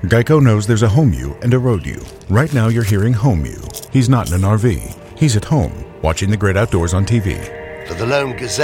Geico knows there's a home you and a road you. Right now you're hearing home you. He's not in an RV. He's at home, watching the great outdoors on TV. For the Lone Gazette.